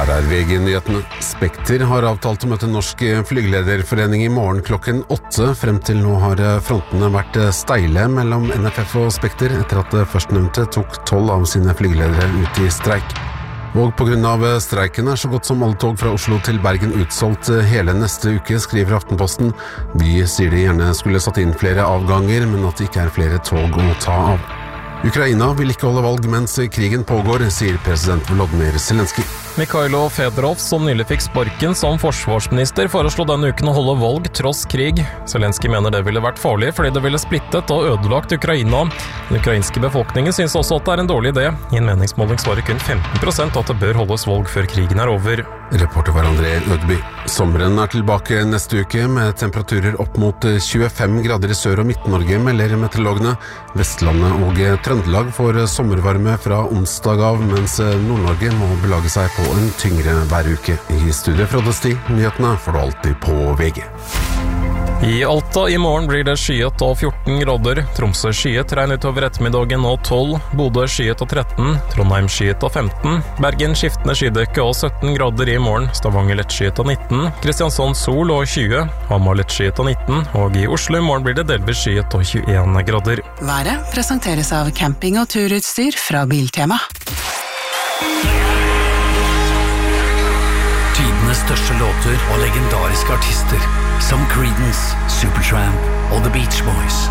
Her VG-nyhetene. Spekter har avtalt å møte Norsk Flygelederforening i morgen klokken 8. Frem til nå har frontene vært steile mellom NFF og Spekter etter at førstnevnte tok 12 av sine flygeledere ut i streik. Og på grunn av streiken så godt som alle tog fra Oslo til Bergen utsolgt hele neste uke, skriver Aftenposten. Vy sier de gjerne skulle satt inn flere avganger, men at det ikke er flere tog å ta av. Ukraina vil ikke holde valg mens krigen pågår, sier president Volodymyr Zelenskyj. Mikhailo Fedorov, som nylig fikk sparken som forsvarsminister, foreslo denne uken å holde valg tross krig. Zelenskyj mener det ville vært farlig fordi det ville splittet og ødelagt Ukraina. Den ukrainske befolkningen synes også at det er en dårlig idé. I en meningsmåling svarer kun 15% at det bør holdes valg før krigen er over. Reporter var André Ødby. Sommeren er tilbake neste uke med temperaturer opp mot 25 grader i Sør- og Midt-Norge, melder meteorologene. Vestlandet og Trøndelag får sommervarme fra onsdag av, mens Nord-Norge må belage seg på en tyngre væruke. I studiet fra Desti, nyhetene får du alltid på VG. I Alta i morgen blir det skyet og 14 grader. Tromsø skyet, regn utover ettermiddagen og 12. Bodø skyet og 13. Trondheim skyet og 15. Bergen skiftende skydekke og 17 grader i morgen. Stavanger lett skyet og 19. Kristiansand sol og 20. Hamar lett skyet og 19. Og i Oslo i morgen blir det delvis skyet og 21 grader. Været presenteres av camping- og turutstyr fra Biltema. Tidenes største låter og legendariske artister som Creedence, Supertramp og The Beach Boys.